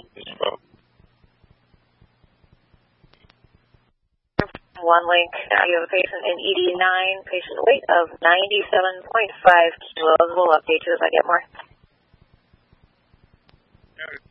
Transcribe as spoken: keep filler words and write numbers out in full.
One link. Now you have a patient in E D nine, patient weight of ninety-seven point five kilos. We'll update you as I get more.